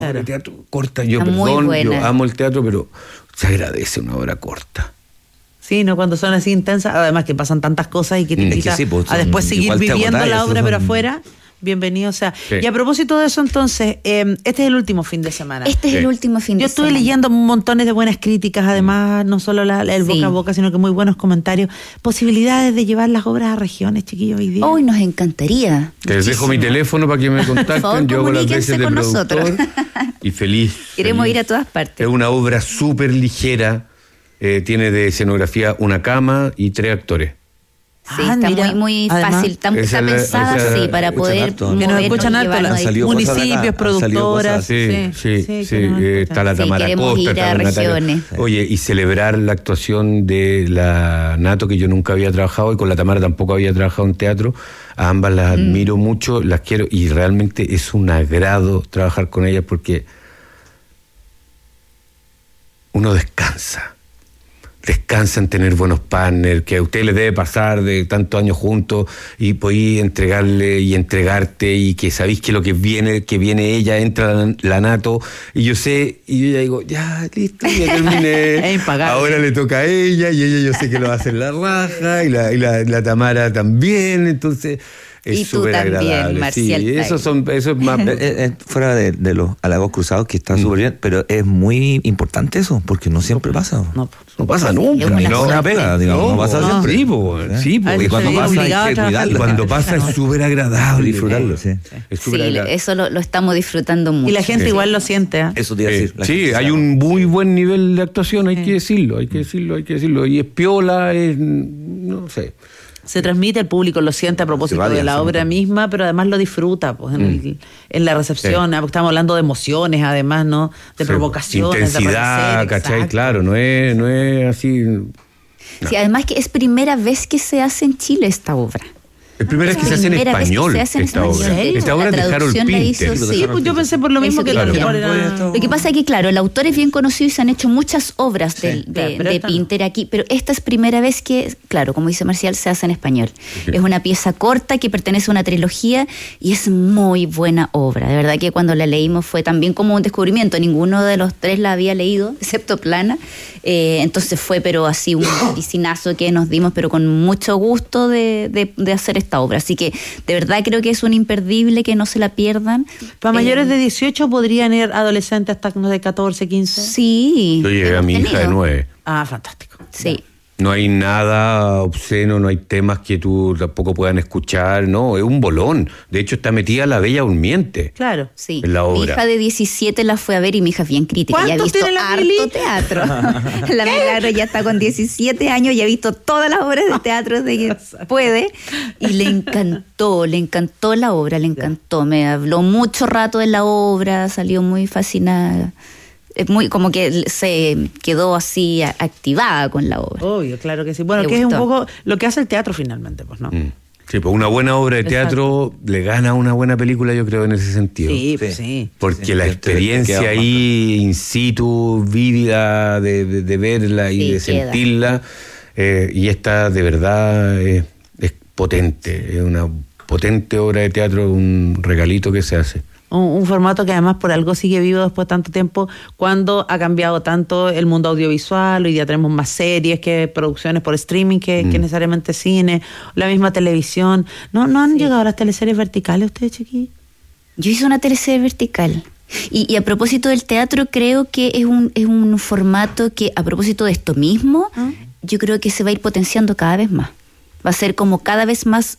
obra de teatro corta. Yo, Está muy buena. yo amo el teatro, pero se agradece una obra corta. Sí, no, cuando son así intensas, además que pasan tantas cosas y que te invita a después seguir viviendo la obra, pero afuera. Bienvenido sea. Sí. Y a propósito de eso, entonces, este es el último fin de semana. Este es el último fin de semana. Yo estuve leyendo montones de buenas críticas, además, no solo el boca a boca, sino que muy buenos comentarios. Posibilidades de llevar las obras a regiones, chiquillos, hoy día. Hoy nos encantaría. Les dejo mi teléfono para que me contacten. Por favor, yo hago las veces de con productor nosotros. y feliz. Queremos feliz. ir a todas partes. Es una obra súper ligera. Tiene de escenografía una cama y 3 actores. Sí, está mira, muy además, fácil. Está pensada, sí, para poder que nos escuchan harto las municipios, productoras. Sí. Está la Tamara queremos Costa, ir está a la Natalia. regiones. Oye, y celebrar la actuación de la Nato, que yo nunca había trabajado, y con la Tamara tampoco había trabajado en teatro. A ambas las admiro mucho, las quiero, y realmente es un agrado trabajar con ellas porque uno descansa en tener buenos partners, que a usted les debe pasar de tantos años juntos y podéis entregarle y entregarte, y que sabéis que lo que viene ella, entra la Nato, y yo sé, y yo ya digo, ya, listo, ya terminé. Es impagable. Ahora le toca a ella, y ella yo sé que lo va a hacer la raja, y la Tamara también, entonces es súper agradable. Marcial, sí, eso es más fuera de los halagos cruzados, que está súper bien, pero es muy importante eso, porque no siempre pasa. No pasa nunca. Es una pega, digamos, no pasa siempre. Sí, porque cuando pasa hay que cuidarlo. Y cuando pasa es súper agradable disfrutarlo, sí. Es súper agradable. Eso lo estamos disfrutando mucho. Y la gente igual lo siente, ¿eh? Eso te iba a decir. Sí, hay un muy buen nivel de actuación, hay que decirlo. Y es piola, no sé. Se transmite, el público lo siente a propósito de la obra misma, pero además lo disfruta pues, en la recepción, porque estamos hablando de emociones, además, ¿no? De provocaciones, intensidad, de ¿cachai? exacto. Claro, no es así. Sí, además que es primera vez que se hace en Chile esta obra. Es primera vez que se hace en español esta obra. Esta obra es de Harold Pinter. Sí, pues yo pensé por lo mismo que claro. Lo que pasa es que, claro, el autor es bien conocido y se han hecho muchas obras de Pinter aquí, pero esta es primera vez que, claro, como dice Marcial, se hace en español. Okay. Es una pieza corta que pertenece a una trilogía y es muy buena obra. De verdad que cuando la leímos fue también como un descubrimiento. Ninguno de los 3 la había leído, excepto Plana. Entonces fue, pero así, un piscinazo que nos dimos, pero con mucho gusto de hacer esta obra. Así que de verdad creo que es un imperdible, que no se la pierdan. Para mayores de 18 podrían ir adolescentes hasta de 14, 15. Sí. Yo llegué a mi hija de 9. Ah, fantástico. Sí. No hay nada obsceno, no hay temas que tú tampoco puedan escuchar, no, es un bolón. De hecho, está metida La Bella Durmiente. Claro. Sí. En la obra. Mi hija de 17 la fue a ver y mi hija es bien crítica. Ya ha visto harto teatro. La Milagro ya está con 17 años y ha visto todas las obras de teatro de que puede. Y le encantó la obra, le encantó. Me habló mucho rato de la obra, salió muy fascinada. Es muy como que se quedó así activada con la obra. Obvio, claro que sí. Bueno, que es un poco lo que hace el teatro finalmente, pues, ¿no? Sí, pues una buena obra de teatro le gana a una buena película, yo creo, en ese sentido. Sí, pues sí. Porque la experiencia ahí in situ, vívida, de verla y de sentirla, y esta de verdad es potente, es una potente obra de teatro, un regalito que se hace. Un formato que además por algo sigue vivo después de tanto tiempo, cuando ha cambiado tanto el mundo audiovisual. Hoy día tenemos más series que producciones por streaming que necesariamente cine, la misma televisión. ¿No han llegado las teleseries verticales ustedes, chiquillos? Yo hice una teleserie vertical. Y a propósito del teatro, creo que es un formato que, a propósito de esto mismo, yo creo que se va a ir potenciando cada vez más. Va a ser como cada vez más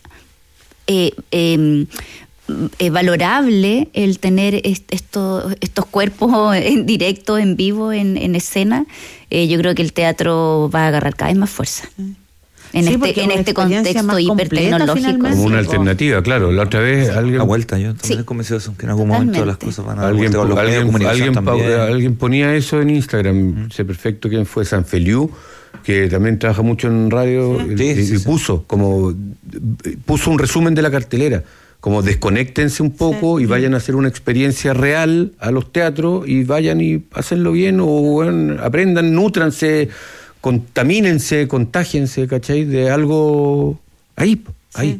valorable el tener estos cuerpos en directo, en vivo, en escena. Yo creo que el teatro va a agarrar cada vez más fuerza. En este contexto hipertecnológico. Como una alternativa, claro. La otra vez alguien... A vuelta, yo también he convencido eso, que en algún momento las cosas van a dar vuelta con los medios de comunicación también. Alguien ponía eso en Instagram, sé perfecto quién fue, San Feliu, que también trabaja mucho en radio, y puso un resumen de la cartelera, como desconéctense un poco y vayan a hacer una experiencia real a los teatros y vayan y hacenlo bien, o aprendan, nútranse, contamínense, contágiense, ¿cachai? De algo ahí.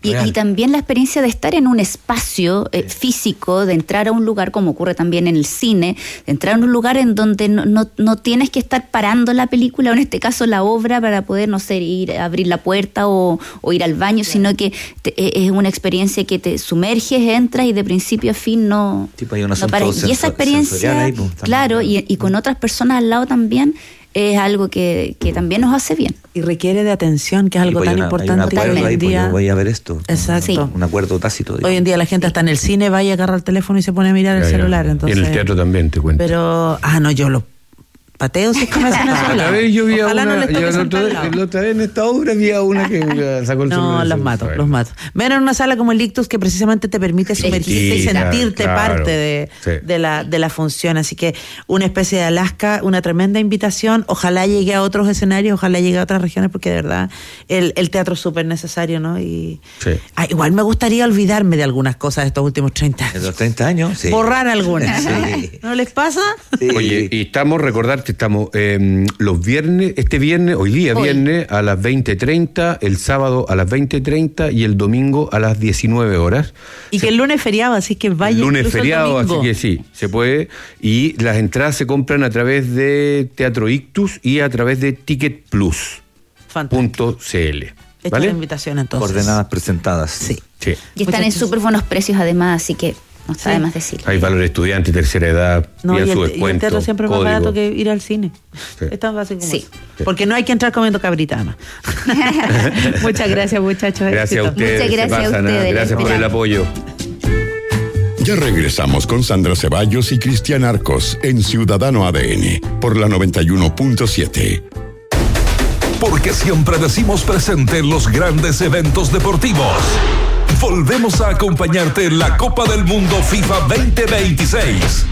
Y también la experiencia de estar en un espacio físico, de entrar a un lugar, como ocurre también en el cine, de entrar en un lugar en donde no tienes que estar parando la película, o en este caso la obra, para poder, no sé, ir a abrir la puerta o ir al baño, sino que es una experiencia que te sumerges, entras y de principio a fin no pares. Y esa experiencia, ahí, claro, y con otras personas al lado también, es algo que también nos hace bien. Y requiere de atención, que es algo tan importante. Hay un acuerdo ahí, pues yo voy a ver esto. Exacto. Sí. Un acuerdo tácito. Digamos. Hoy en día la gente está en el cine, va y agarra el teléfono y se pone a mirar el celular. Entonces, y en el teatro también, te cuento. Pero, yo lo pateo si es que me hacen eso. La vez yo vi a Ojalá una, no les toque la otra vez en esta obra vi a una que sacó el celular. No, los mato. Ven en una sala como el Ictus, que precisamente te permite sumergirte y sentirte parte de la función. Así que una especie de Alaska, una tremenda invitación. Ojalá llegue a otros escenarios, ojalá llegue a otras regiones, porque de verdad el teatro es súper necesario, ¿no? Y igual me gustaría olvidarme de algunas cosas de estos últimos 30 años. De los 30 años, sí. Borrar algunas. Sí. ¿No les pasa? Sí. Oye, y recordarte, estamos los viernes, hoy día viernes a las 20:30, el sábado a las 20:30 y el domingo a las 19 horas. Y que el lunes es feriado, así que vaya. Lunes feriado, así que sí, se puede. Y las entradas se compran a través de Teatro Ictus y a través de ticketplus.cl. Esta es la invitación entonces. Ordenadas presentadas. Sí. Y están en súper buenos precios además, así que no está de más decir. Hay valor estudiante, tercera edad, y su descuento. Y el teatro siempre es más barato que ir al cine. Sí. Es tan fácil como eso. Porque no hay que entrar comiendo cabrita, además. Muchas gracias, muchachos. Gracias a ustedes. Muchas gracias a ustedes. Gracias por el apoyo. Ya regresamos con Sandra Ceballos y Cristian Arcos en Ciudadano ADN por la 91.7. Porque siempre decimos presente en los grandes eventos deportivos. Volvemos a acompañarte en la Copa del Mundo FIFA 2026.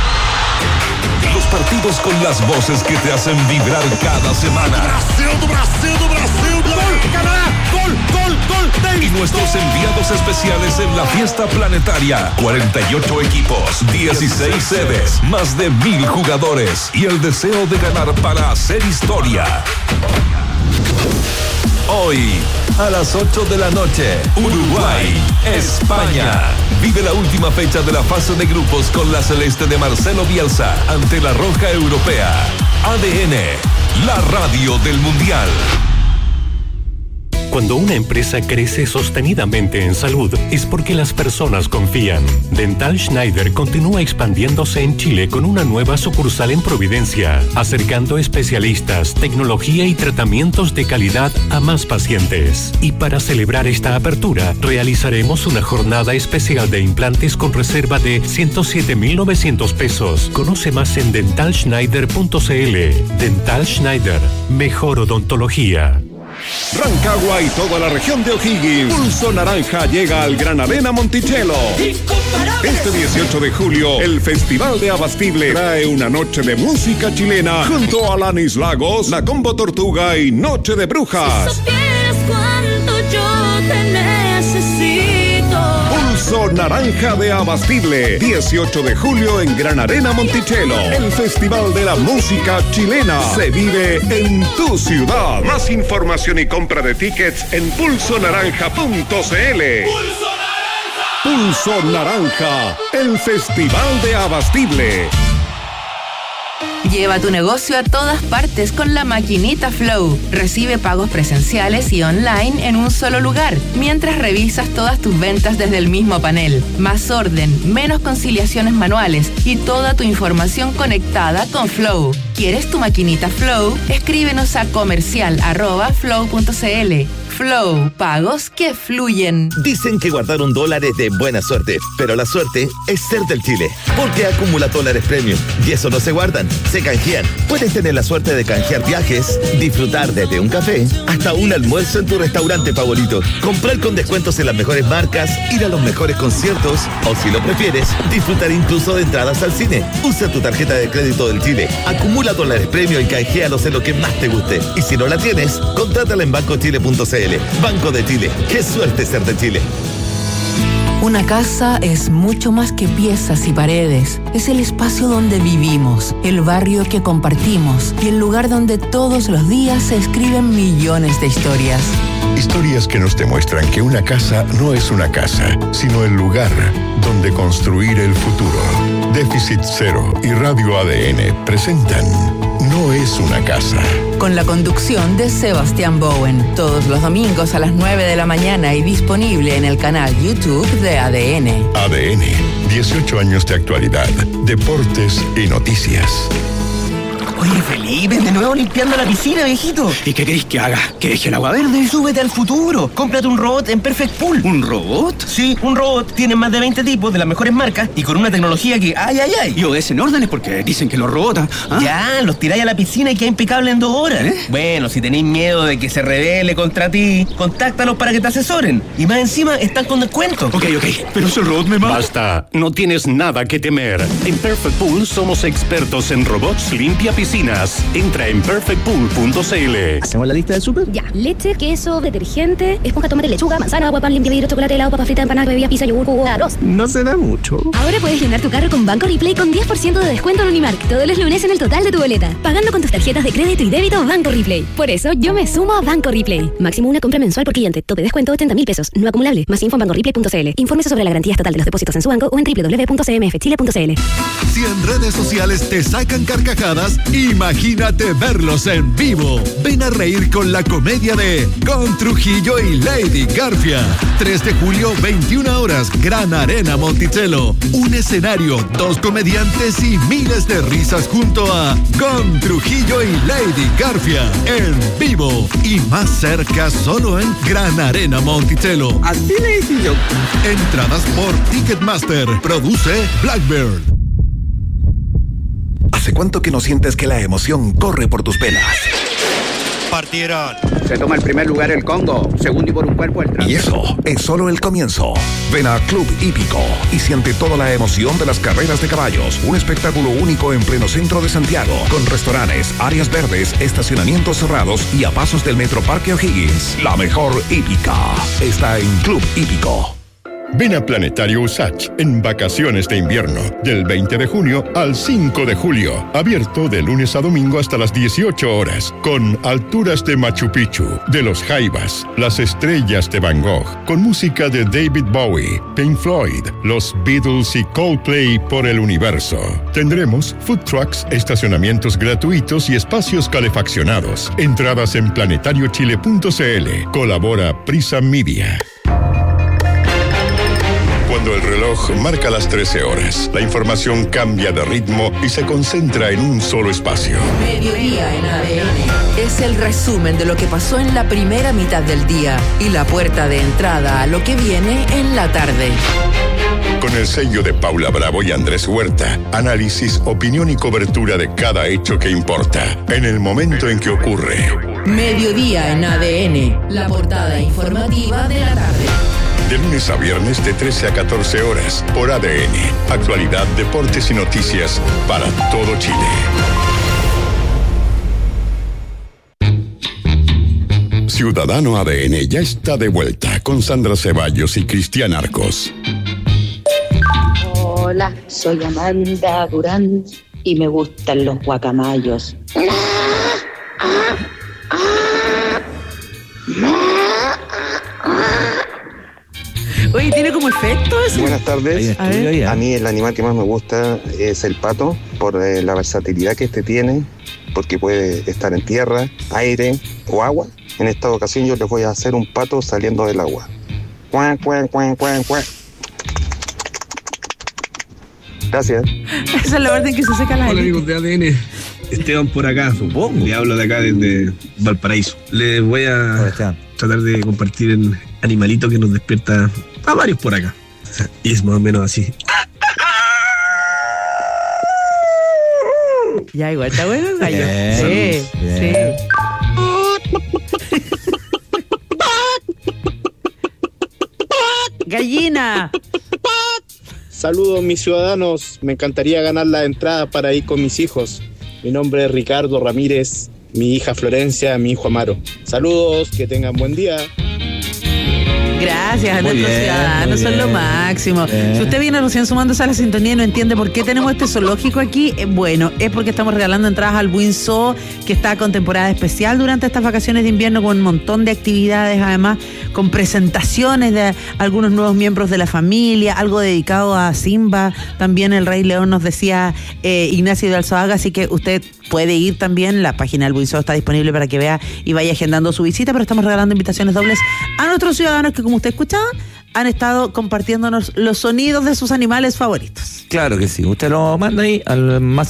Los partidos con las voces que te hacen vibrar cada semana. Brasil, gol, Canadá, gol. Y nuestros enviados especiales en la fiesta planetaria. 48 equipos, 16 sedes, más de 1,000 jugadores y el deseo de ganar para hacer historia. Hoy, a las 8 de la noche, Uruguay, España. Vive la última fecha de la fase de grupos con la celeste de Marcelo Bielsa ante la roja europea. ADN, la radio del Mundial. Cuando una empresa crece sostenidamente en salud, es porque las personas confían. Dental Schneider continúa expandiéndose en Chile con una nueva sucursal en Providencia, acercando especialistas, tecnología y tratamientos de calidad a más pacientes. Y para celebrar esta apertura, realizaremos una jornada especial de implantes con reserva de 107.900 pesos. Conoce más en dentalschneider.cl. Dental Schneider, mejor odontología. Rancagua y toda la región de O'Higgins. Pulso Naranja llega al Gran Arena Monticello. Este 18 de julio, el Festival de Abastible trae una noche de música chilena junto a Alanis Lagos, La Combo Tortuga y Noche de Brujas. Si supieras cuánto yo te necesito. Pulso Naranja de Abastible, 18 de julio en Gran Arena Monticello. El Festival de la Música Chilena se vive en tu ciudad. Más información y compra de tickets en pulsonaranja.cl. Pulso Naranja, el Festival de Abastible. Lleva tu negocio a todas partes con la maquinita Flow. Recibe pagos presenciales y online en un solo lugar, mientras revisas todas tus ventas desde el mismo panel. Más orden, menos conciliaciones manuales y toda tu información conectada con Flow. ¿Quieres tu maquinita Flow? Escríbenos a comercial@flow.cl. Flow, pagos que fluyen. Dicen que guardar $1 es de buena suerte, pero la suerte es ser del Chile, porque acumula dólares premium y eso no se guardan, se canjean. Puedes tener la suerte de canjear viajes, disfrutar desde un café hasta un almuerzo en tu restaurante favorito, comprar con descuentos en las mejores marcas, ir a los mejores conciertos o, si lo prefieres, disfrutar incluso de entradas al cine. Usa tu tarjeta de crédito del Chile, acumula dólares premium y canjealos en lo que más te guste. Y si no la tienes, contrátala en bancochile.cl. Banco de Chile, qué suerte ser de Chile. Una casa es mucho más que piezas y paredes. Es el espacio donde vivimos, el barrio que compartimos y el lugar donde todos los días se escriben millones de historias. Historias que nos demuestran que una casa no es una casa, sino el lugar donde construir el futuro. Déficit Cero y Radio ADN presentan No es una casa. Con la conducción de Sebastián Bowen, todos los domingos a las 9 de la mañana y disponible en el canal YouTube de ADN. ADN, 18 años de actualidad, deportes y noticias. Oye, Felipe, de nuevo limpiando la piscina, viejito. ¿Y qué querés que haga? ¿Que deje el agua verde? Súbete al futuro. Cómprate un robot en Perfect Pool. ¿Un robot? Sí, un robot. Tienen más de 20 tipos de las mejores marcas y con una tecnología que ¡ay! Y obedecen órdenes porque dicen que los robots... ¿ah? Ya, los tiráis a la piscina y queda impecable en 2 horas. Bueno, si tenéis miedo de que se rebele contra ti, contáctalos para que te asesoren. Y más encima, están con descuento. Ok, pero si el robot me mata... Basta, no tienes nada que temer. En Perfect Pool somos expertos en robots limpia piscinas. Entra en perfectpool.cl. ¿Hacemos la lista del súper? Ya. Leche, queso, detergente, esponja, tomate, lechuga, manzana, agua, pan, limpia vidrio, chocolate, helado, papa frita, empanada, bebida, pizza, yogur, jugo, arroz. No se da mucho. Ahora puedes llenar tu carro con Banco Replay con 10% de descuento en Unimark todos los lunes en el total de tu boleta, pagando con tus tarjetas de crédito y débito Banco Replay. Por eso yo me sumo a Banco Replay. Máximo una compra mensual por cliente. Tope descuento 80.000 pesos. No acumulable. Más info en bancoreplay.cl. Infórmese sobre la garantía estatal de los depósitos en su banco o en www.cmfchile.cl. Si en redes sociales te sacan carcajadas, imagínate verlos en vivo. Ven a reír con la comedia de Con Trujillo y Lady Garfia. 3 de julio, 21 horas, Gran Arena Monticello. Un escenario, 2 comediantes y miles de risas junto a Con Trujillo y Lady Garfia. En vivo y más cerca solo en Gran Arena Monticello. Así le hice yo. Entradas por Ticketmaster. Produce Blackbird. ¿Hace cuánto que no sientes que la emoción corre por tus venas? Partieron. Se toma el primer lugar el Congo, segundo y por un cuerpo el Trans. Y eso es solo el comienzo. Ven a Club Hípico y siente toda la emoción de las carreras de caballos. Un espectáculo único en pleno centro de Santiago, con restaurantes, áreas verdes, estacionamientos cerrados y a pasos del Metro Parque O'Higgins. La mejor hípica está en Club Hípico. Ven a Planetario Usach en vacaciones de invierno, del 20 de junio al 5 de julio. Abierto de lunes a domingo hasta las 18 horas, con alturas de Machu Picchu, de los Jaivas, las estrellas de Van Gogh, con música de David Bowie, Pink Floyd, los Beatles y Coldplay por el universo. Tendremos food trucks, estacionamientos gratuitos y espacios calefaccionados. Entradas en planetariochile.cl. Colabora Prisa Media. Cuando el reloj marca las 13 horas, la información cambia de ritmo y se concentra en un solo espacio. Mediodía en ADN. Es el resumen de lo que pasó en la primera mitad del día y la puerta de entrada a lo que viene en la tarde. Con el sello de Paula Bravo y Andrés Huerta, análisis, opinión y cobertura de cada hecho que importa, en el momento en que ocurre. Mediodía en ADN, la portada informativa de la tarde. De lunes a viernes de 13 a 14 horas por ADN. Actualidad, deportes y noticias para todo Chile. Ciudadano ADN ya está de vuelta con Sandra Ceballos y Cristian Arcos. Hola, soy Amanda Durán y me gustan los guacamayos. Oye, ¿tiene como efecto ese? Buenas tardes. A mí el animal que más me gusta es el pato, por la versatilidad que este tiene, porque puede estar en tierra, aire o agua. En esta ocasión yo les voy a hacer un pato saliendo del agua. Cuan, cuan, cuan, cuan, cuan. Gracias. Esa es la orden que se seca la. Hola amigos de ADN. Esteban por acá, supongo. Le hablo de acá desde Valparaíso. Les voy a tratar de compartir el animalito que nos despierta a varios por acá. Y es más o menos así. Ya, igual está bueno el gallo. Bien, sí, bien. sí. Gallina. Saludos mis ciudadanos, me encantaría ganar la entrada para ir con mis hijos. Mi nombre es Ricardo Ramírez, mi hija Florencia, mi hijo Amaro. Saludos, que tengan buen día. Gracias a nuestros ciudadanos, son lo máximo. Si usted viene recién sumándose a la sintonía y no entiende por qué tenemos este zoológico aquí, bueno, es porque estamos regalando entradas al Buin Zoo, que está con temporada especial durante estas vacaciones de invierno, con un montón de actividades, además con presentaciones de algunos nuevos miembros de la familia, algo dedicado a Simba, también el Rey León, nos decía Ignacio de Alzoaga, así que usted puede ir también, la página del Buin Zoo está disponible para que vea y vaya agendando su visita, pero estamos regalando invitaciones dobles a nuestros ciudadanos que, como usted escuchaba, han estado compartiéndonos los sonidos de sus animales favoritos. Claro que sí, usted lo manda ahí al más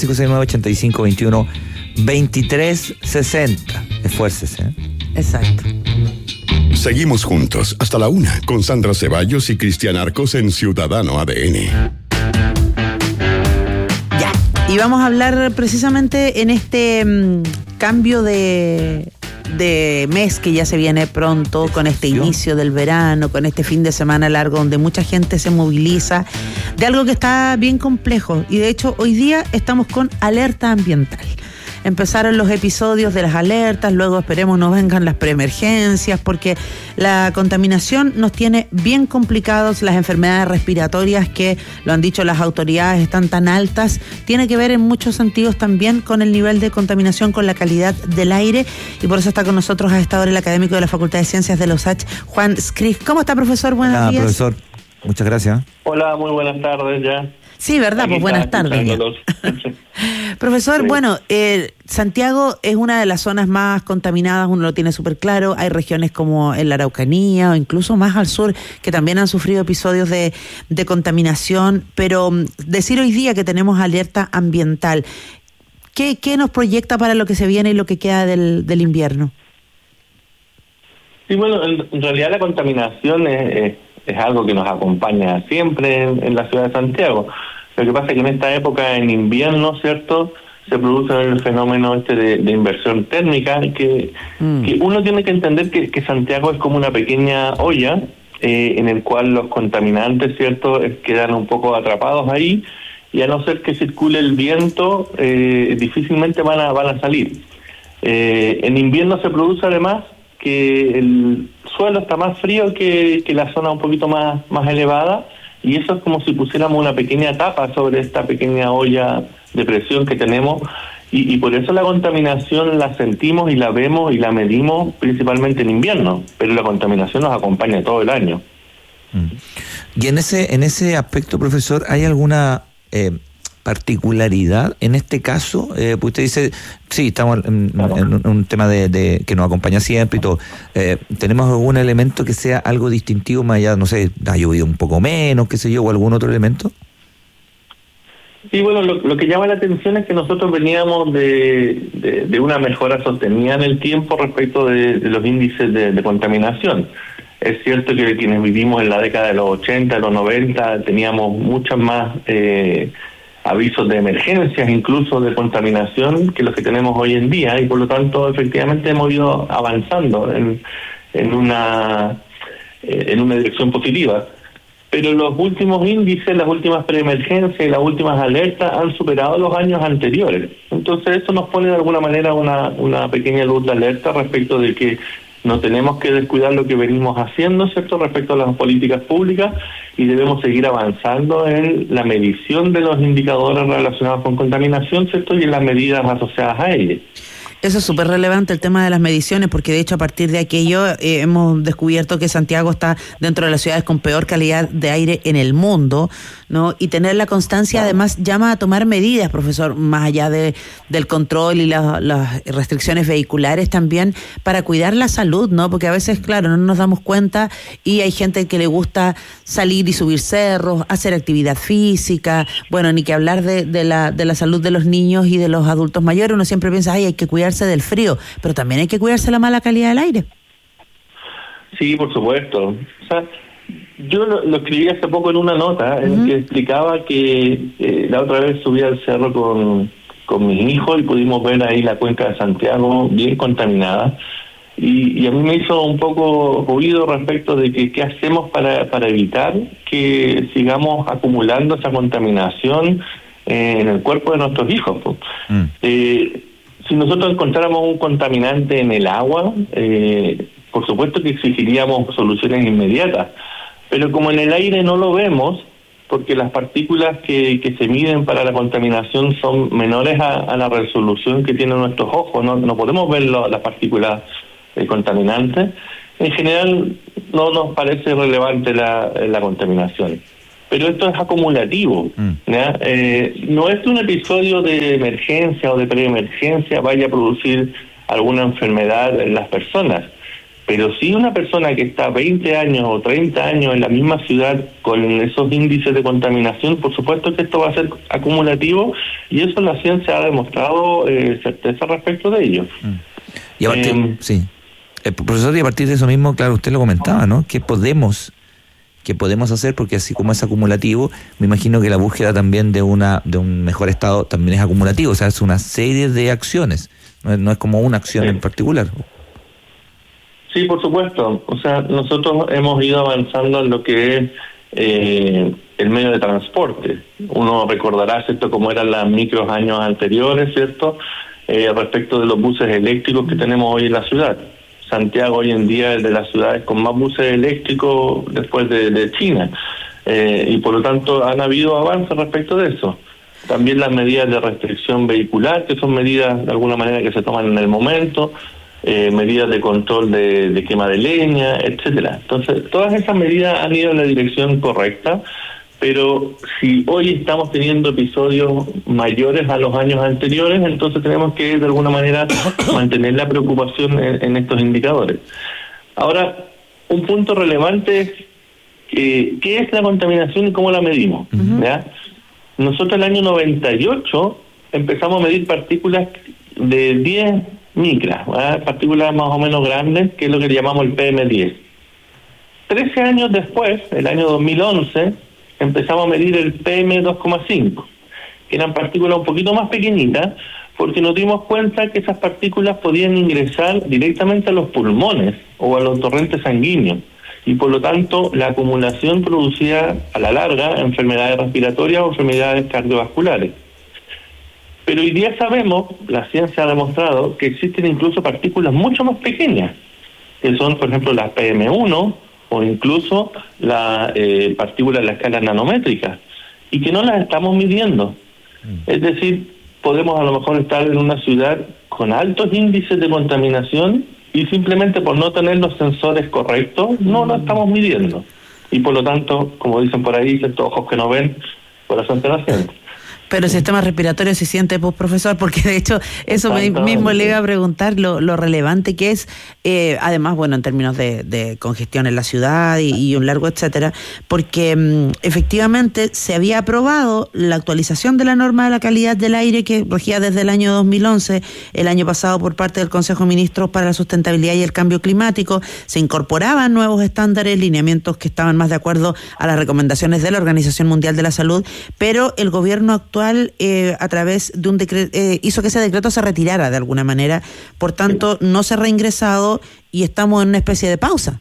569-8521-2360. Esfuércese. Exacto. Seguimos juntos hasta la 1 con Sandra Ceballos y Cristian Arcos en Ciudadano ADN. Y vamos a hablar precisamente en este cambio de mes que ya se viene pronto, con este inicio del verano, con este fin de semana largo donde mucha gente se moviliza, de algo que está bien complejo. Y de hecho hoy día estamos con alerta ambiental. Empezaron los episodios de las alertas, luego esperemos no vengan las preemergencias, porque la contaminación nos tiene bien complicados. Las enfermedades respiratorias, que lo han dicho las autoridades, están tan altas, tiene que ver en muchos sentidos también con el nivel de contaminación, con la calidad del aire, y por eso está con nosotros a esta hora el académico de la Facultad de Ciencias de la USACH, Juan Scrig. ¿Cómo está, profesor? Buenos días. Profesor, muchas gracias. Hola, muy buenas tardes ya. Sí, ¿verdad? Pues buenas tardes. Profesor, bueno, Santiago es una de las zonas más contaminadas, uno lo tiene súper claro. Hay regiones como en la Araucanía o incluso más al sur que también han sufrido episodios de contaminación, pero decir hoy día que tenemos alerta ambiental, ¿qué nos proyecta para lo que se viene y lo que queda del invierno? Sí, bueno, en realidad la contaminación es algo que nos acompaña siempre en la ciudad de Santiago. Lo que pasa es que en esta época, en invierno, ¿cierto?, se produce el fenómeno de inversión térmica, que uno tiene que entender que Santiago es como una pequeña olla en el cual los contaminantes, ¿cierto?, quedan un poco atrapados ahí, y a no ser que circule el viento, difícilmente van a salir. En invierno se produce además que el suelo está más frío que la zona un poquito más elevada, y eso es como si pusiéramos una pequeña tapa sobre esta pequeña olla de presión que tenemos, y por eso la contaminación la sentimos y la vemos y la medimos principalmente en invierno, pero la contaminación nos acompaña todo el año. Y en ese aspecto, profesor, ¿hay alguna particularidad en este caso? Pues usted dice, sí, estamos en un tema de que nos acompaña siempre y todo. ¿Tenemos algún elemento que sea algo distintivo más allá, no sé, ha llovido un poco menos, qué sé yo, o algún otro elemento? Sí, bueno, lo que llama la atención es que nosotros veníamos de una mejora sostenida en el tiempo respecto de los índices de contaminación. Es cierto que quienes vivimos en la década de los 80, de los 90, teníamos muchas más avisos de emergencias, incluso de contaminación, que los que tenemos hoy en día, y por lo tanto efectivamente hemos ido avanzando en una dirección positiva. Pero los últimos índices, las últimas preemergencias y las últimas alertas han superado los años anteriores. Entonces eso nos pone de alguna manera una pequeña luz de alerta respecto de que no tenemos que descuidar lo que venimos haciendo, ¿cierto?, respecto a las políticas públicas, y debemos seguir avanzando en la medición de los indicadores relacionados con contaminación, ¿cierto?, y en las medidas asociadas a ellas. Eso es súper relevante, el tema de las mediciones, porque de hecho a partir de aquello hemos descubierto que Santiago está dentro de las ciudades con peor calidad de aire en el mundo, ¿no? Y tener la constancia además llama a tomar medidas, profesor, más allá del control y las restricciones vehiculares también, para cuidar la salud, ¿no? Porque a veces, claro, no nos damos cuenta y hay gente que le gusta salir y subir cerros, hacer actividad física, bueno, ni que hablar de la salud de los niños y de los adultos mayores. Uno siempre piensa, hay que cuidarse del frío, pero también hay que cuidarse de la mala calidad del aire. Sí, por supuesto. O sea, yo lo escribí hace poco en una nota en que explicaba que la otra vez subí al cerro con mis hijos y pudimos ver ahí la cuenca de Santiago bien contaminada, y a mí me hizo un poco ruido respecto de que qué hacemos para evitar que sigamos acumulando esa contaminación en el cuerpo de nuestros hijos. Si nosotros encontráramos un contaminante en el agua, por supuesto que exigiríamos soluciones inmediatas, pero como en el aire no lo vemos, porque las partículas que se miden para la contaminación son menores a la resolución que tienen nuestros ojos, no podemos ver las partículas contaminantes, en general no nos parece relevante la contaminación. Pero esto es acumulativo, ¿ya? No es que un episodio de emergencia o de preemergencia vaya a producir alguna enfermedad en las personas, pero si una persona que está 20 años o 30 años en la misma ciudad con esos índices de contaminación, por supuesto que esto va a ser acumulativo, y eso la ciencia ha demostrado certeza respecto de ello. Y a partir, sí. Profesor, y a partir de eso mismo, claro, usted lo comentaba, ¿no? ¿Qué podemos hacer? Porque así como es acumulativo, me imagino que la búsqueda también de un mejor estado también es acumulativo, o sea, es una serie de acciones, no es como una acción en particular. Sí, por supuesto. O sea, nosotros hemos ido avanzando en lo que es el medio de transporte. Uno recordará, ¿cierto?, cómo eran las micros años anteriores, ¿cierto?, respecto de los buses eléctricos que tenemos hoy en la ciudad. Santiago hoy en día es de las ciudades con más buses eléctricos después de China. Y por lo tanto han habido avances respecto de eso. También las medidas de restricción vehicular, que son medidas de alguna manera que se toman en el momento, medidas de control de quema de leña, etcétera. Entonces, todas esas medidas han ido en la dirección correcta, pero si hoy estamos teniendo episodios mayores a los años anteriores, entonces tenemos que de alguna manera mantener la preocupación en estos indicadores. Ahora, un punto relevante es qué es la contaminación y cómo la medimos. ¿Ya? Nosotros el año 98 empezamos a medir partículas de 10 micras, ¿verdad? Partículas más o menos grandes, que es lo que llamamos el PM10. 13 años después, el año 2011, empezamos a medir el PM2,5, que eran partículas un poquito más pequeñitas, porque nos dimos cuenta que esas partículas podían ingresar directamente a los pulmones o a los torrentes sanguíneos, y por lo tanto la acumulación producía a la larga enfermedades respiratorias o enfermedades cardiovasculares. Pero hoy día sabemos, la ciencia ha demostrado, que existen incluso partículas mucho más pequeñas, que son, por ejemplo, las PM1 o incluso las partículas de la escala nanométrica, y que no las estamos midiendo. Es decir, podemos a lo mejor estar en una ciudad con altos índices de contaminación y simplemente por no tener los sensores correctos, no lo estamos midiendo. Y por lo tanto, como dicen por ahí, estos ojos que no ven, corazón que no siente. Pero el sistema respiratorio se siente, pues, profesor, porque de hecho eso mismo le iba a preguntar lo relevante que es, además, bueno, en términos de congestión en la ciudad y un largo etcétera, porque efectivamente se había aprobado la actualización de la norma de la calidad del aire que regía desde el año 2011, el año pasado por parte del Consejo de Ministros para la Sustentabilidad y el Cambio Climático, se incorporaban nuevos estándares, lineamientos que estaban más de acuerdo a las recomendaciones de la Organización Mundial de la Salud, pero el gobierno actual a través de un decreto hizo que ese decreto se retirara de alguna manera, por tanto no se ha reingresado y estamos en una especie de pausa.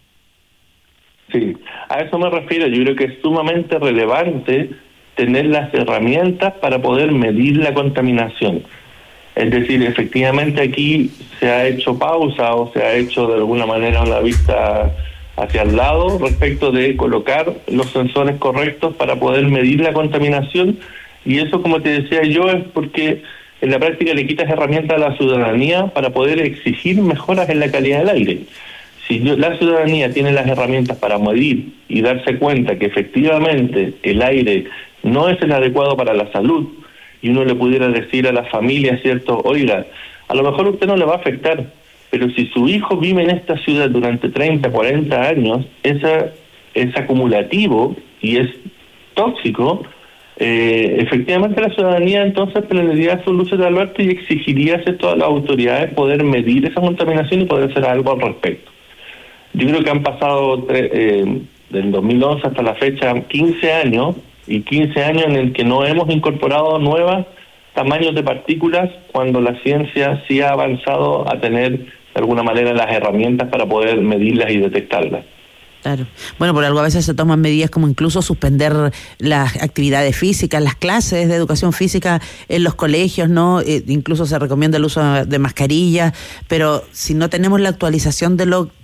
Sí, a eso me refiero. Yo creo que es sumamente relevante tener las herramientas para poder medir la contaminación. Es decir, efectivamente aquí se ha hecho pausa o se ha hecho de alguna manera una vista hacia el lado respecto de colocar los sensores correctos para poder medir la contaminación. Y eso, como te decía yo, es porque en la práctica le quitas herramientas a la ciudadanía para poder exigir mejoras en la calidad del aire. Si la ciudadanía tiene las herramientas para medir y darse cuenta que efectivamente el aire no es el adecuado para la salud, y uno le pudiera decir a la familia, ¿cierto?, oiga, a lo mejor a usted no le va a afectar, pero si su hijo vive en esta ciudad durante 30, 40 años, es acumulativo y es tóxico. Efectivamente la ciudadanía entonces prendería sus luces de alerta y exigiría a todas las autoridades poder medir esa contaminación y poder hacer algo al respecto. Yo creo que han pasado del 2011 hasta la fecha 15 años, y 15 años en el que no hemos incorporado nuevos tamaños de partículas, cuando la ciencia sí ha avanzado a tener de alguna manera las herramientas para poder medirlas y detectarlas. Claro. Bueno, por algo a veces se toman medidas como incluso suspender las actividades físicas, las clases de educación física en los colegios, ¿no? Incluso se recomienda el uso de mascarillas, pero si no tenemos la actualización de lo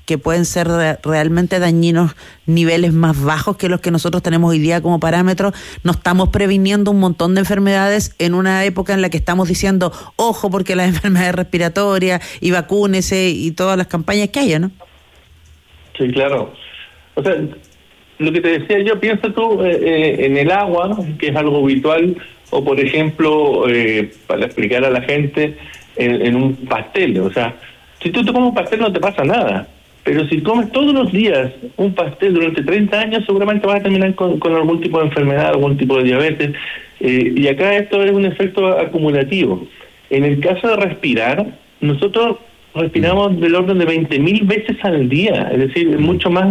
que pueden ser realmente dañinos, niveles más bajos que los que nosotros tenemos hoy día como parámetros, no estamos previniendo un montón de enfermedades en una época en la que estamos diciendo, ojo, porque las enfermedades respiratorias y vacúnese y todas las campañas que haya, ¿no? Sí, claro. O sea, lo que te decía yo, piensa tú en el agua, que es algo habitual, o por ejemplo, para explicar a la gente, en un pastel. O sea, si tú te comes un pastel no te pasa nada, pero si comes todos los días un pastel durante 30 años, seguramente vas a terminar con algún tipo de enfermedad, algún tipo de diabetes, y acá esto es un efecto acumulativo. En el caso de respirar, nosotros respiramos del orden de 20.000 veces al día, es decir, es mucho más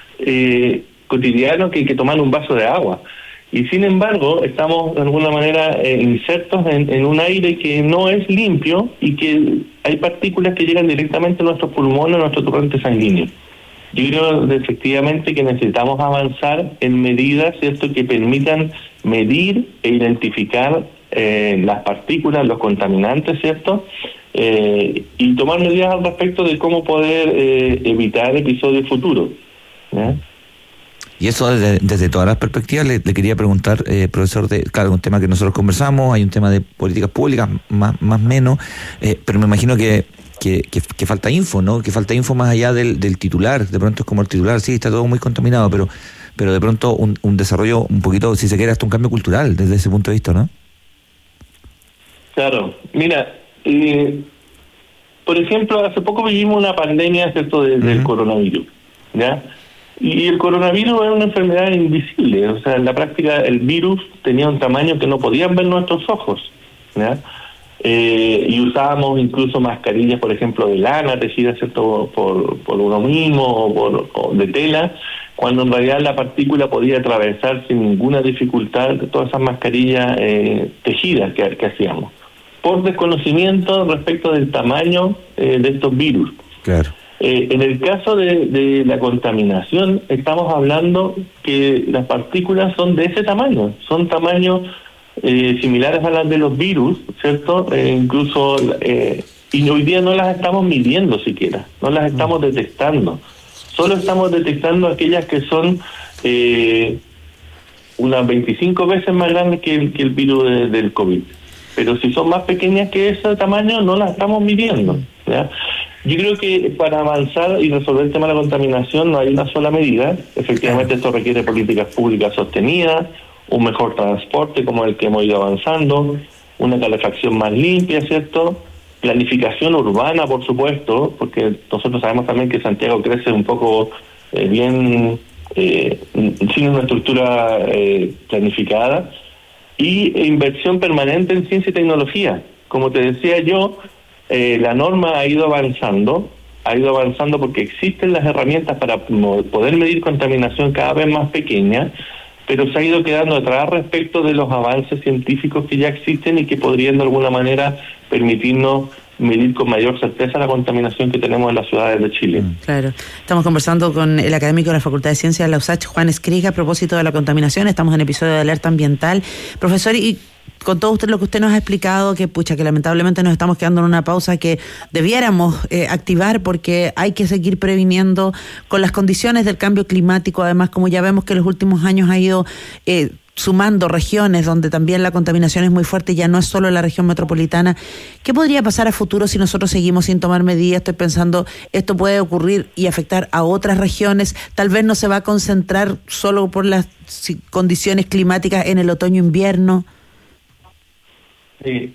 cotidiano que tomar un vaso de agua. Y sin embargo, estamos de alguna manera insertos en un aire que no es limpio y que hay partículas que llegan directamente a nuestros pulmones, a nuestro torrente sanguíneo. Yo creo efectivamente que necesitamos avanzar en medidas, ¿cierto?, que permitan medir e identificar las partículas, los contaminantes, ¿cierto?, y tomar medidas al respecto de cómo poder evitar episodios futuros, ¿ya? Y eso desde todas las perspectivas le quería preguntar, profesor, claro, un tema que nosotros conversamos, hay un tema de políticas públicas, más menos, pero me imagino que falta info, ¿no? Que falta info más allá del titular. De pronto es como el titular, sí, está todo muy contaminado, pero de pronto un desarrollo un poquito, si se quiere, hasta un cambio cultural desde ese punto de vista, ¿no? Claro, mira, por ejemplo, hace poco vivimos una pandemia, ¿cierto?, del coronavirus, ¿ya? Y el coronavirus es una enfermedad invisible, o sea, en la práctica el virus tenía un tamaño que no podían ver nuestros ojos, ¿ya? Y usábamos incluso mascarillas, por ejemplo, de lana, tejidas, ¿cierto?, por uno mismo o de tela, cuando en realidad la partícula podía atravesar sin ninguna dificultad todas esas mascarillas tejidas que hacíamos, por desconocimiento respecto del tamaño de estos virus. Claro. En el caso de la contaminación, estamos hablando que las partículas son de ese tamaño, son tamaños similares a las de los virus, ¿cierto? Incluso, y hoy día no las estamos midiendo siquiera, no las estamos detectando. Solo estamos detectando aquellas que son unas 25 veces más grandes que el virus del COVID. Pero si son más pequeñas que ese tamaño, no las estamos midiendo, ¿ya? Yo creo que para avanzar y resolver el tema de la contaminación no hay una sola medida. Efectivamente, esto requiere políticas públicas sostenidas, un mejor transporte como el que hemos ido avanzando, una calefacción más limpia, ¿cierto?, planificación urbana, por supuesto, porque nosotros sabemos también que Santiago crece un poco bien, sin una estructura planificada, y inversión permanente en ciencia y tecnología. Como te decía yo, la norma ha ido avanzando porque existen las herramientas para poder medir contaminación cada vez más pequeña, pero se ha ido quedando atrás respecto de los avances científicos que ya existen y que podrían de alguna manera permitirnos medir con mayor certeza la contaminación que tenemos en las ciudades de Chile. Claro. Estamos conversando con el académico de la Facultad de Ciencias de la USACH, Juan Escriga, a propósito de la contaminación. Estamos en episodio de Alerta Ambiental. Profesor, y con todo lo que usted nos ha explicado, que lamentablemente nos estamos quedando en una pausa que debiéramos activar porque hay que seguir previniendo con las condiciones del cambio climático. Además, como ya vemos que en los últimos años ha ido sumando regiones donde también la contaminación es muy fuerte, ya no es solo la región metropolitana. ¿Qué podría pasar a futuro si nosotros seguimos sin tomar medidas? Estoy pensando, esto puede ocurrir y afectar a otras regiones. Tal vez no se va a concentrar solo por las condiciones climáticas en el otoño-invierno. Sí.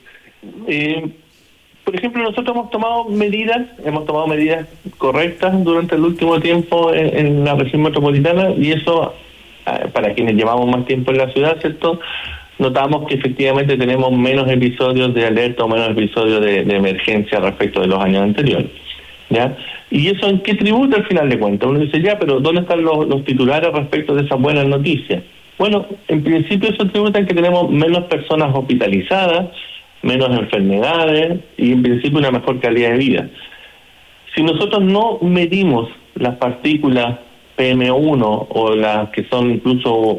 Por ejemplo, nosotros hemos tomado medidas correctas durante el último tiempo en la región metropolitana, y eso, para quienes llevamos más tiempo en la ciudad, ¿cierto?, notamos que efectivamente tenemos menos episodios de alerta o menos episodios de emergencia respecto de los años anteriores, ¿ya? ¿Y eso en qué tributa al final de cuentas? Uno dice, ya, pero ¿dónde están los titulares respecto de esas buenas noticias? Bueno, en principio eso tributa en que tenemos menos personas hospitalizadas, menos enfermedades y en principio una mejor calidad de vida. Si nosotros no medimos las partículas PM1 o las que son incluso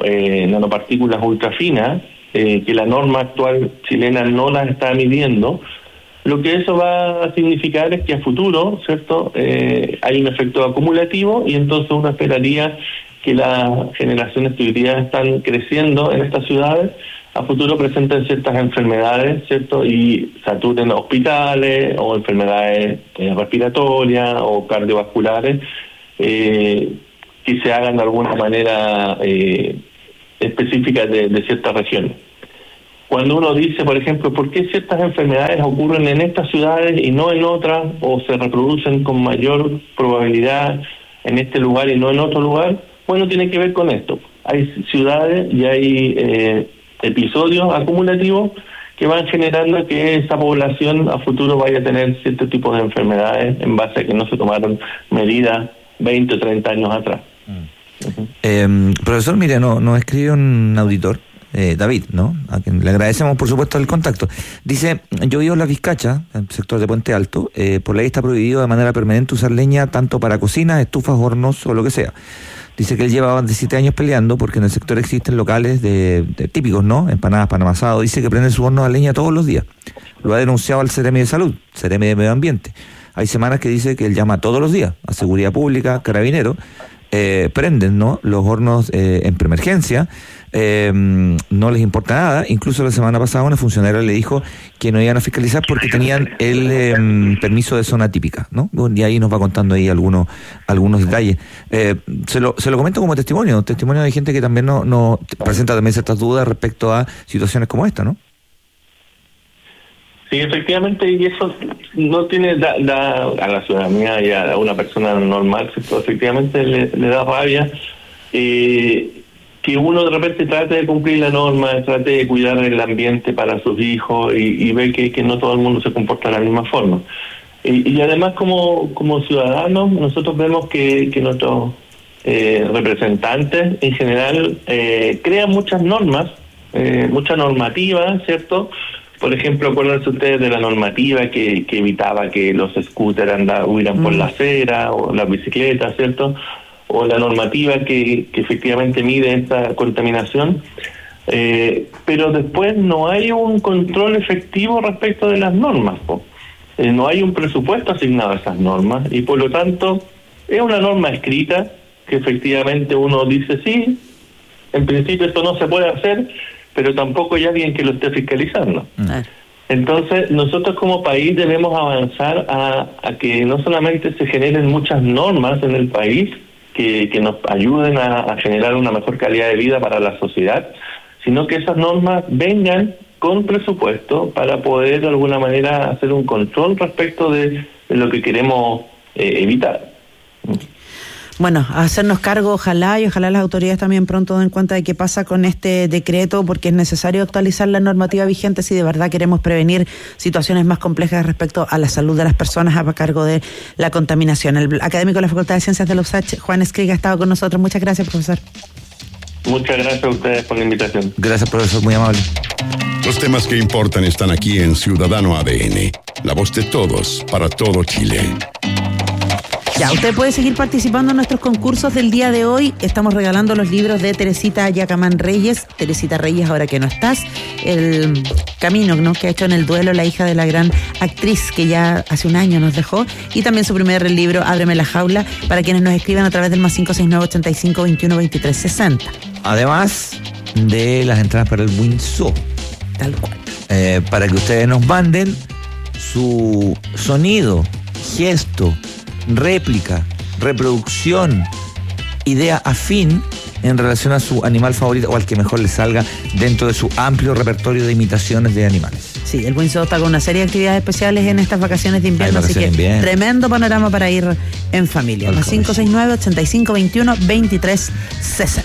nanopartículas ultrafinas, que la norma actual chilena no las está midiendo, lo que eso va a significar es que a futuro, ¿cierto?, hay un efecto acumulativo y entonces uno esperaría que las generaciones que hoy día están creciendo en estas ciudades a futuro presenten ciertas enfermedades, ¿cierto?, y saturen hospitales o enfermedades respiratorias o cardiovasculares que se hagan de alguna manera específica de ciertas regiones. Cuando uno dice, por ejemplo, ¿por qué ciertas enfermedades ocurren en estas ciudades y no en otras, o se reproducen con mayor probabilidad en este lugar y no en otro lugar? Bueno, tiene que ver con esto. Hay ciudades y hay episodios acumulativos que van generando que esa población a futuro vaya a tener cierto tipo de enfermedades en base a que no se tomaron medidas 20 o 30 años atrás. Profesor, mire, nos escribe un auditor, David, ¿no?, a quien le agradecemos por supuesto el contacto. Dice: yo vivo en La Vizcacha, en el sector de Puente Alto. Por ley está prohibido de manera permanente usar leña tanto para cocinas, estufas, hornos o lo que sea. Dice que él lleva 17 años peleando porque en el sector existen locales de típicos, ¿no?, empanadas, pan amasado. Dice que prenden su horno a leña todos los días. Lo ha denunciado al Ceremi de Salud, Ceremi de Medio Ambiente. Hay semanas que dice que él llama todos los días a Seguridad Pública, Carabineros. Prenden, ¿no?, los hornos en preemergencia. No les importa nada. Incluso la semana pasada una funcionaria le dijo que no iban a fiscalizar porque tenían el permiso de zona típica, ¿no? Y ahí nos va contando ahí algunos detalles. Se lo comento como testimonio de gente que también no presenta también ciertas dudas respecto a situaciones como esta, ¿no? Sí, efectivamente, y eso no tiene a la ciudadanía y a una persona normal, ¿cierto? Efectivamente le da rabia que uno de repente trate de cumplir la norma, trate de cuidar el ambiente para sus hijos y ve que no todo el mundo se comporta de la misma forma. Y además como ciudadanos nosotros vemos que nuestros representantes en general crean muchas normas, mucha normativa, ¿cierto? Por ejemplo, acuérdense ustedes de la normativa que evitaba que los scooters huyeran por la acera o las bicicletas, ¿cierto? O la normativa que efectivamente mide esta contaminación. Pero después no hay un control efectivo respecto de las normas, no hay un presupuesto asignado a esas normas y por lo tanto es una norma escrita que efectivamente uno dice sí, en principio esto no se puede hacer, pero tampoco hay alguien que lo esté fiscalizando. Entonces, nosotros como país debemos avanzar a que no solamente se generen muchas normas en el país que nos ayuden a generar una mejor calidad de vida para la sociedad, sino que esas normas vengan con presupuesto para poder de alguna manera hacer un control respecto de lo que queremos evitar. Bueno, hacernos cargo, ojalá, y ojalá las autoridades también pronto den cuenta de qué pasa con este decreto, porque es necesario actualizar la normativa vigente si de verdad queremos prevenir situaciones más complejas respecto a la salud de las personas a cargo de la contaminación. El académico de la Facultad de Ciencias de la USACH, Juan Escriga, ha estado con nosotros. Muchas gracias, profesor. Muchas gracias a ustedes por la invitación. Gracias, profesor, muy amable. Los temas que importan están aquí en Ciudadano ADN, la voz de todos para todo Chile. Ya, usted puede seguir participando en nuestros concursos del día de hoy. Estamos regalando los libros de Teresita Yacamán Reyes. Teresita Reyes, ahora que no estás. El camino, ¿no?, que ha hecho en el duelo la hija de la gran actriz que ya hace un año nos dejó. Y también su primer libro, Ábreme la jaula, para quienes nos escriban a través del +569-85-21-23-60. Además de las entradas para el Windsor. Tal cual. Para que ustedes nos manden su sonido, gesto, réplica, reproducción, idea afín en relación a su animal favorito o al que mejor le salga dentro de su amplio repertorio de imitaciones de animales. Sí, el Windsor está con una serie de actividades especiales en estas vacaciones de invierno, así que tremendo panorama para ir en familia. +569-85-21-23-60.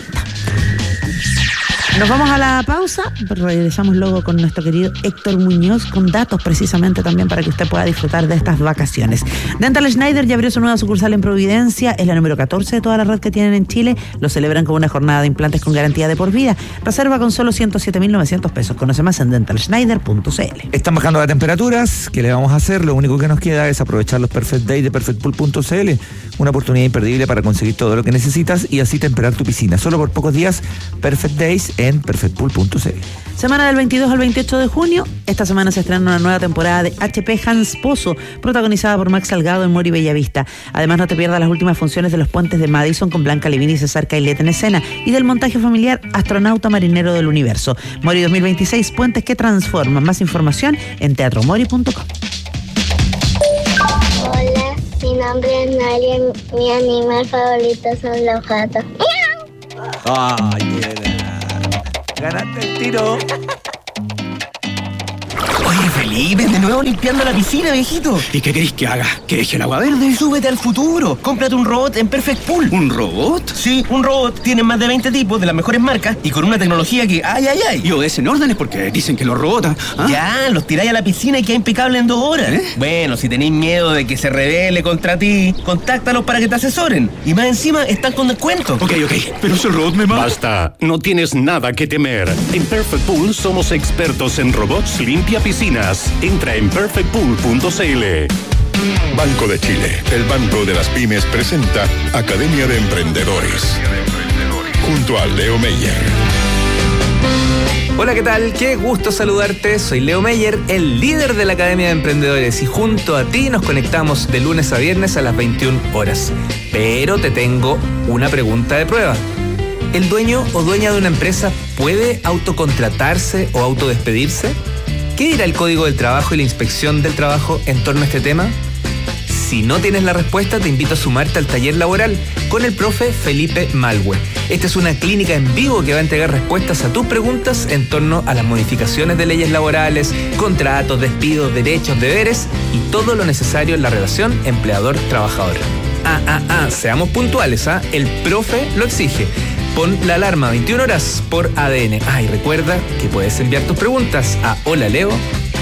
Nos vamos a la pausa, pero regresamos luego con nuestro querido Héctor Muñoz con datos precisamente también para que usted pueda disfrutar de estas vacaciones. Dental Schneider ya abrió su nueva sucursal en Providencia, es la número 14 de toda la red que tienen en Chile. Lo celebran con una jornada de implantes con garantía de por vida. Reserva con solo 107.900 pesos. Conoce más en dentalschneider.cl. Están bajando las temperaturas, ¿qué le vamos a hacer? Lo único que nos queda es aprovechar los Perfect Days de perfectpool.cl, una oportunidad imperdible para conseguir todo lo que necesitas y así temperar tu piscina. Solo por pocos días, Perfect Days en perfectpool.cl. Semana del 22 al 28 de junio. Esta semana se estrena una nueva temporada de HP Hans Pozo, protagonizada por Max Salgado en Mori Bellavista. Además, no te pierdas las últimas funciones de Los Puentes de Madison con Blanca Levin y César Cailet en escena, y del montaje familiar Astronauta Marinero del Universo. Mori 2026, Puentes que transforman. Más información en teatromori.com. Hola, mi nombre es Nadia. Mi animal favorito son los gatos. ¡Ay, ganaste el tiro! Oye, Felipe, de nuevo limpiando la piscina, viejito. ¿Y qué querés que haga? ¿Que deje el agua verde? Súbete al futuro. Cómprate un robot en Perfect Pool. ¿Un robot? Sí, un robot. Tienen más de 20 tipos de las mejores marcas y con una tecnología que ¡ay! Y obedecen órdenes porque dicen que los robots... ¿ah? Ya, los tiráis a la piscina y queda impecable en 2 horas. Bueno, si tenéis miedo de que se rebele contra ti, contáctalos para que te asesoren. Y más encima, están con descuento. Ok, pero si el robot me mata... Basta, no tienes nada que temer. En Perfect Pool somos expertos en robots limpia piscinas. Entra en perfectpool.cl. Banco de Chile, el banco de las pymes, presenta Academia de Emprendedores. Junto a Leo Meyer. Hola, ¿qué tal? Qué gusto saludarte. Soy Leo Meyer, el líder de la Academia de Emprendedores, y junto a ti nos conectamos de lunes a viernes a las 21 horas. Pero te tengo una pregunta de prueba. ¿El dueño o dueña de una empresa puede autocontratarse o autodespedirse? ¿Qué dirá el Código del Trabajo y la Inspección del Trabajo en torno a este tema? Si no tienes la respuesta, te invito a sumarte al taller laboral con el profe Felipe Malwe. Esta es una clínica en vivo que va a entregar respuestas a tus preguntas en torno a las modificaciones de leyes laborales, contratos, despidos, derechos, deberes y todo lo necesario en la relación empleador-trabajador. Seamos puntuales, el profe lo exige. Pon la alarma 21 horas por ADN. Y recuerda que puedes enviar tus preguntas a holaleo.cl.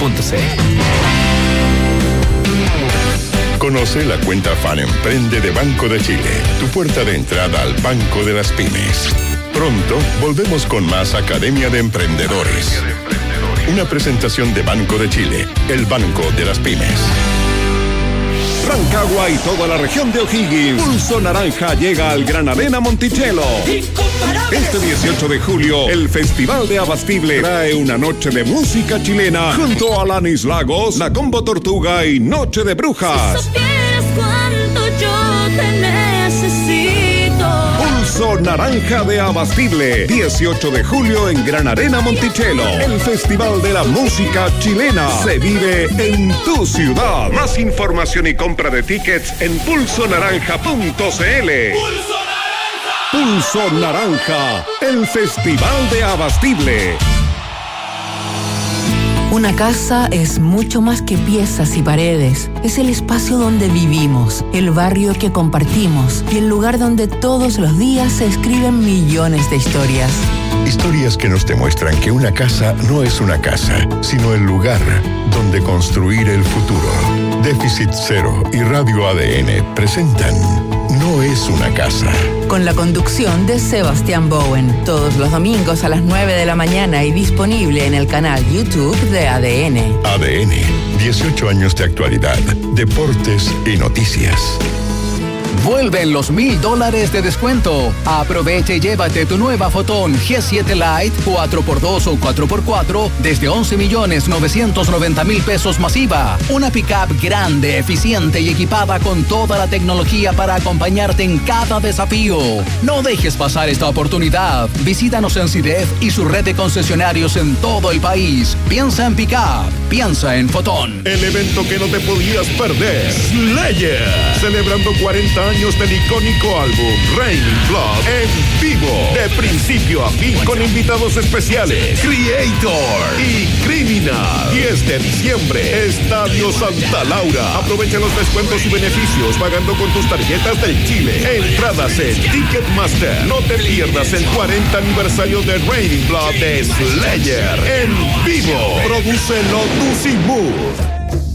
Conoce la cuenta Fan Emprende de Banco de Chile, tu puerta de entrada al Banco de las Pymes. Pronto volvemos con más Academia de Emprendedores. Una presentación de Banco de Chile, el Banco de las Pymes. Rancagua y toda la región de O'Higgins. Pulso Naranja llega al Gran Arena Monticello. Este 18 de julio, el Festival de Abastible trae una noche de música chilena junto a Alanis Lagos, La Combo Tortuga y Noche de Brujas. Si supieras cuánto yo te necesito. Pulso Naranja de Abastible, 18 de julio en Gran Arena Monticello. El Festival de la Música Chilena se vive en tu ciudad. Más información y compra de tickets en pulsonaranja.cl. Pulso Naranja, el Festival de Abastible. Una casa es mucho más que piezas y paredes. Es el espacio donde vivimos, el barrio que compartimos y el lugar donde todos los días se escriben millones de historias. Historias que nos demuestran que una casa no es una casa, sino el lugar donde construir el futuro. Déficit Cero y Radio ADN presentan No es una casa. Con la conducción de Sebastián Bowen, todos los domingos a las 9 de la mañana y disponible en el canal YouTube de ADN. ADN, 18 años de actualidad, deportes y noticias. Vuelven los $1,000 de descuento. Aprovecha y llévate tu nueva Fotón G7 Lite 4x2 o 4x4 desde 11.990.000 pesos masiva. Una pickup grande, eficiente y equipada con toda la tecnología para acompañarte en cada desafío. No dejes pasar esta oportunidad. Visítanos en CIDEF y su red de concesionarios en todo el país. Piensa en pickup, piensa en Fotón. El evento que no te podías perder. Slayer, celebrando 40 años del icónico álbum Raining Blood en vivo, de principio a fin, con invitados especiales Creator y Criminal. 10 de diciembre, Estadio Santa Laura. Aprovecha los descuentos y beneficios pagando con tus tarjetas del Chile. Entradas en Ticketmaster. No te pierdas el 40 aniversario de Raining Blood de Slayer en vivo. Produce Lotus y Mood. Si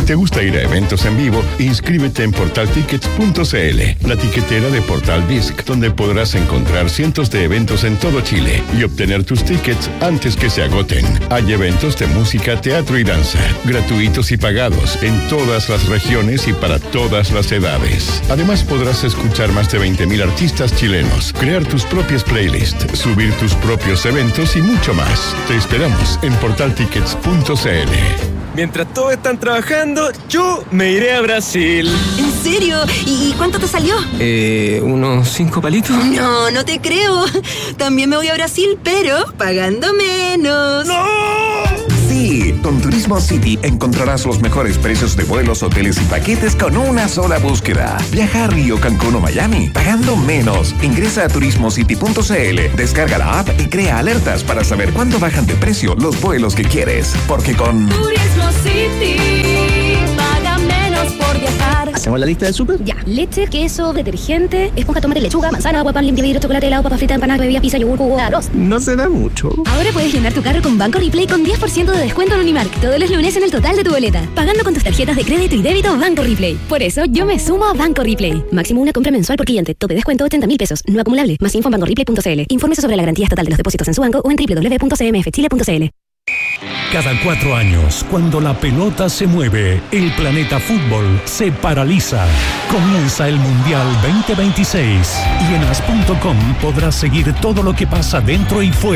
te gusta ir a eventos en vivo, inscríbete en portaltickets.cl, la tiquetera de Portal Disc, donde podrás encontrar cientos de eventos en todo Chile y obtener tus tickets antes que se agoten. Hay eventos de música, teatro y danza, gratuitos y pagados en todas las regiones y para todas las edades. Además podrás escuchar más de 20.000 artistas chilenos, crear tus propias playlists, subir tus propios eventos y mucho más. Te esperamos en portaltickets.cl. Mientras todos están trabajando, yo me iré a Brasil. ¿En serio? ¿Y cuánto te salió? ¿Unos 5 palitos? No, no te creo. También me voy a Brasil, pero pagando menos. ¡No! Sí, con Turismo City encontrarás los mejores precios de vuelos, hoteles y paquetes con una sola búsqueda. Viaja a Río, Cancún o Miami, pagando menos. Ingresa a turismocity.cl, descarga la app y crea alertas para saber cuándo bajan de precio los vuelos que quieres. Porque con Turismo City, paga menos por viajar. ¿Hacemos la lista del súper? Ya. Leche, queso, detergente, esponja, tomate, lechuga, manzana, agua, pan, limpia vidrio, chocolate, helado, papa frita, empanada, bebida, pizza, yogur, jugo, arroz. No se da mucho. Ahora puedes llenar tu carro con Banco Replay con 10% de descuento en Unimark todos los lunes en el total de tu boleta, pagando con tus tarjetas de crédito y débito Banco Replay. Por eso yo me sumo a Banco Replay. Máximo una compra mensual por cliente. Tope descuento 80.000 pesos. No acumulable. Más info en bancoreplay.cl. Infórmese sobre la garantía estatal de los depósitos en su banco o en www.cmfchile.cl. Cada 4 años, cuando la pelota se mueve, el planeta fútbol se paraliza. Comienza el Mundial 2026 y en as.com podrás seguir todo lo que pasa dentro y fuera